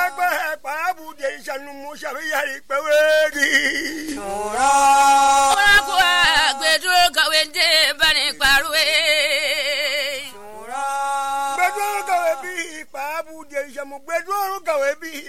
Papa, Pabu, de Sanu Shavia, Pawedi. Bedroga wende bani parwe. Bedroga webi, Pabu, de Jamu, Bedroga webi.